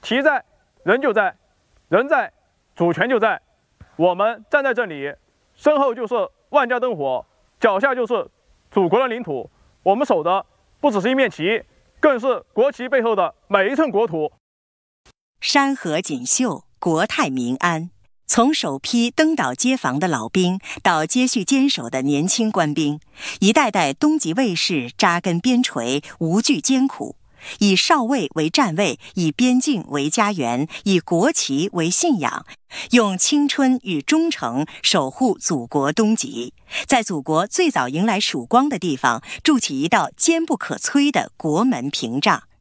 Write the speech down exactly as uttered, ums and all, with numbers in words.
旗在，人就在，人在，主权就在。我们站在这里，身后就是万家灯火，脚下就是祖国的领土。我们守的不只是一面旗，更是国旗背后的每一寸国土。 山河锦绣，国泰民安。从首批登岛接防的老兵，到接续坚守的年轻官兵，一代代东极卫士扎根边陲，无惧艰苦，以少尉为站位，以边境为家园，以国旗为信仰，用青春与忠诚守护祖国东极，在祖国最早迎来曙光的地方，筑起一道坚不可摧的国门屏障。